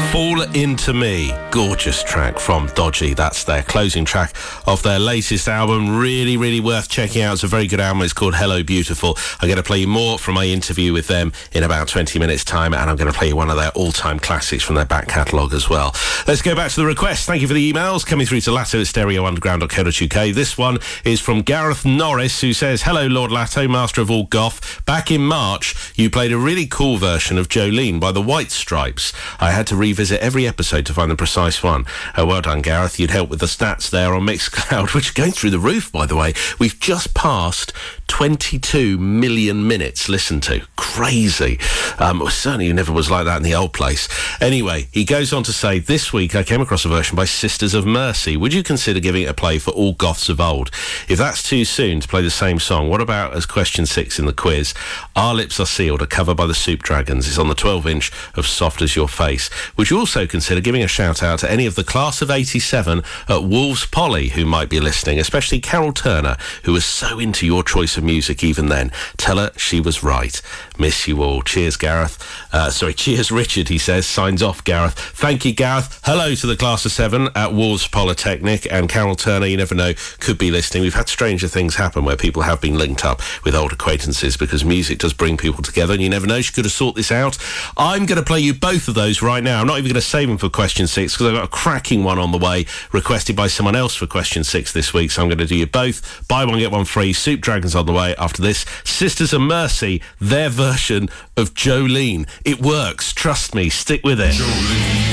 Fall Into Me, gorgeous track from Dodgy. That's their closing track of their latest album. Really, really worth checking out. It's a very good album. It's called Hello Beautiful. I'm going to play you more from my interview with them in about 20 minutes' time, and I'm going to play you one of their all-time classics from their back catalogue as well. Let's go back to the requests. Thank you for the emails coming through to Latto at stereounderground.co.uk. This one is from Gareth Norris, who says, "Hello, Lord Latto, master of all goth. Back in March, you played a really cool version of Jolene by the White Stripes. I had to revisit every episode to find the precise one." Well done, Gareth. You'd help with the stats there on Mixcloud, which are going through the roof, by the way. We've just passed 22 million minutes listened to. Crazy. Certainly never was like that in the old place. Anyway, he goes on to say, "This week I came across a version by Sisters of Mercy. Would you consider giving it a play for all goths of old? If that's too soon to play the same song, what about as question 6 in the quiz? Our Lips Are Sealed, a cover by the Soup Dragons. It's on the 12-inch of Soft As Your Face. Would you also consider giving a shout-out to any of the class of 87 at Wolves Poly who might be listening, especially Carol Turner, who was so into your choice of music even then? Tell her she was right. Miss you all. Cheers, Gareth." Cheers, Richard, he says. Signs off, Gareth. Thank you, Gareth. Hello to the class of 7 at Wolves Polytechnic, and Carol Turner, you never know, could be listening. We've had stranger things happen where people have been linked up with old acquaintances because music does bring people together, and you never know, she could have sorted this out. I'm going to play you both of those right now. I'm not even going to save them for question 6 because I've got a cracking one on the way requested by someone else for question 6 this week, so I'm going to do you both. Buy one, get one free. Soup Dragons on the way after this. Sisters of Mercy, their version of Jolene. It works. Trust me. Stick with it. Jolene.